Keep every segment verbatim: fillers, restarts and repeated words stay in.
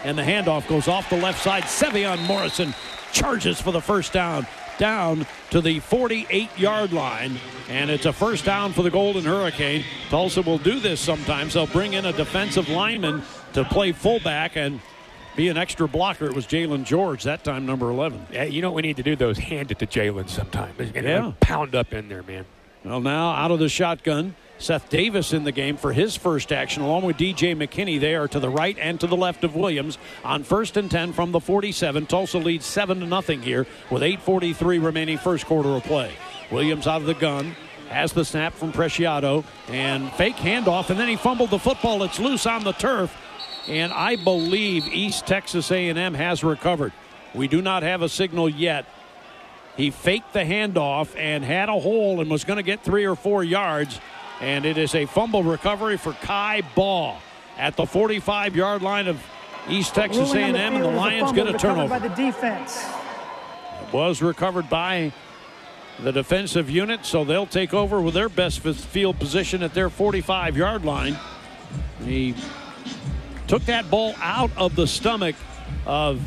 and the handoff goes off the left side. Sevion Morrison charges for the first down, down to the forty-eight-yard line, and it's a first down for the Golden Hurricane. Tulsa will do this sometimes. They'll bring in a defensive lineman to play fullback and be an extra blocker. It was Jalen George, that time number eleven. Yeah, you know what we need to do, though, is hand it to Jalen sometime. Yeah. Pound up in there, man. Well, now out of the shotgun, Seth Davis in the game for his first action, along with D J McKinney. They are to the right and to the left of Williams on first and ten from the forty-seven. Tulsa leads seven to nothing here with eight forty-three remaining first quarter of play. Williams out of the gun, has the snap from Preciado, and fake handoff, and then he fumbled the football. It's loose on the turf, and I believe East Texas A and M has recovered. We do not have a signal yet. He faked the handoff and had a hole and was going to get three or four yards. And it is a fumble recovery for Kai Baugh at the forty-five-yard line of East Texas A and M, and the Lions get a turnover. By the defense. It was recovered by the defensive unit, so they'll take over with their best field position at their forty-five-yard line. He took that ball out of the stomach of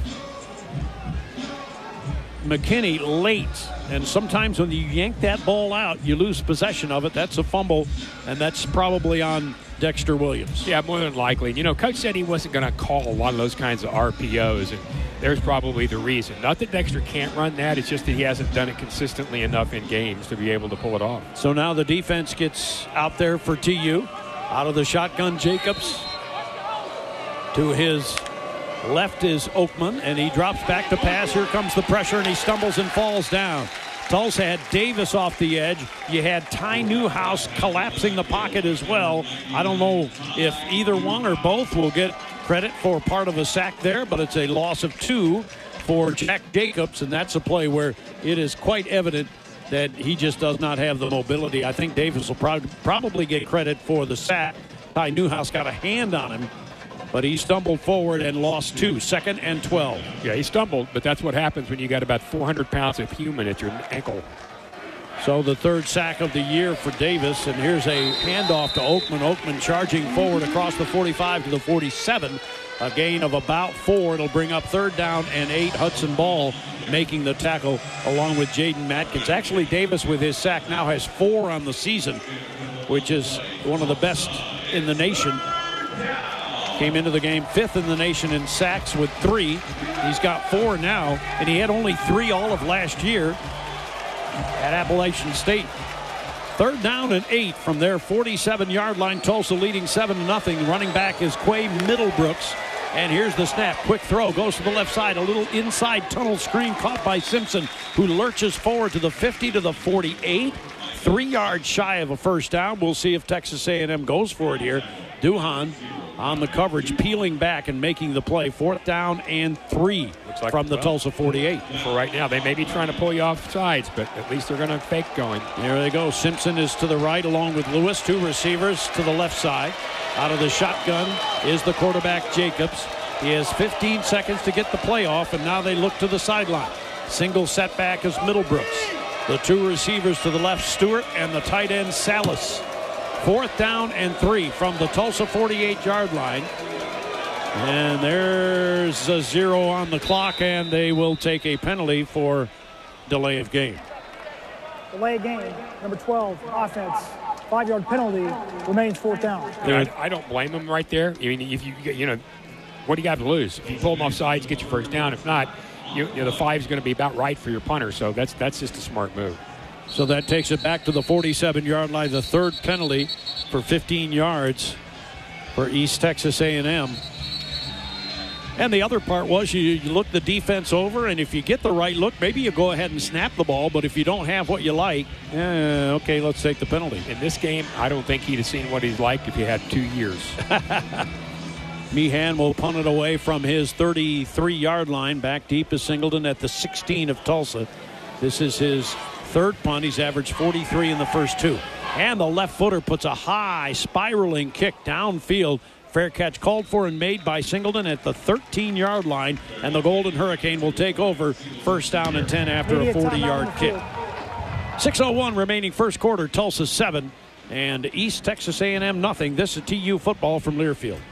McKinney late, and sometimes when you yank that ball out, you lose possession of it. That's a fumble, and that's probably on Dexter Williams. Yeah, more than likely. You know, Coach said he wasn't going to call a lot of those kinds of R P Os, and there's probably the reason. Not that Dexter can't run that, it's just that he hasn't done it consistently enough in games to be able to pull it off. So now the defense gets out there for T U. Out of the shotgun, Jacobs. To his left is Oakman, and he drops back to pass. Here comes the pressure, and he stumbles and falls down. Tulsa had Davis off the edge. You had Ty Newhouse collapsing the pocket as well. I don't know if either one or both will get credit for part of a sack there, but it's a loss of two for Jack Jacobs, and that's a play where it is quite evident that he just does not have the mobility. I think Davis will pro- probably get credit for the sack. Ty Newhouse got a hand on him, but he stumbled forward and lost two. Second and twelve. Yeah, he stumbled, but that's what happens when you got about four hundred pounds of human at your ankle. So the third sack of the year for Davis, and here's a handoff to Oakman. Oakman charging forward across the forty-five to the forty-seven. A gain of about four. It'll bring up third down and eight. Hudson Ball making the tackle along with Jaden Matkins. Actually, Davis with his sack now has four on the season, which is one of the best in the nation. Came into the game fifth in the nation in sacks with three. He's got four now, and he had only three all of last year at Appalachian State. Third down and eight from their forty-seven-yard line. Tulsa leading seven to nothing. Running back is Quay Middlebrooks. And here's the snap. Quick throw. Goes to the left side. A little inside tunnel screen caught by Simpson, who lurches forward to the fifty to the forty-eight. Three yards shy of a first down. We'll see if Texas A and M goes for it here. Duhan on the coverage, peeling back and making the play. Fourth down and three like from the well, Tulsa forty-eight. For right now, they may be trying to pull you off sides, but at least they're going to fake going. There they go. Simpson is to the right along with Lewis. Two receivers to the left side. Out of the shotgun is the quarterback, Jacobs. He has fifteen seconds to get the play off, and now they look to the sideline. Single setback is Middlebrooks. The two receivers to the left, Stewart, and the tight end, Salas. Fourth down and three from the Tulsa forty-eight-yard line. And there's a zero on the clock, and they will take a penalty for delay of game. Delay of game, number twelve, offense. Five-yard penalty, remains fourth down. I, I don't blame them right there. I mean, if you, you know, what do you got to lose? If you pull them off sides, get your first down. If not, you, you know, the five is going to be about right for your punter. So that's that's just a smart move. So that takes it back to the forty-seven-yard line, the third penalty for fifteen yards for East Texas A and M. And the other part was you, you look the defense over, and if you get the right look, maybe you go ahead and snap the ball. But if you don't have what you like, eh, okay, let's take the penalty. In this game, I don't think he'd have seen what he's like if he had two years. Meehan will punt it away from his thirty-three-yard line. Back deep is Singleton at the sixteen of Tulsa. This is his third punt. He's averaged forty-three in the first two. And the left footer puts a high spiraling kick downfield. Fair catch called for and made by Singleton at the thirteen-yard line. And the Golden Hurricane will take over first down and ten after a forty-yard kick. six oh one remaining first quarter. Tulsa seven and East Texas A and M nothing. This is T U football from Learfield.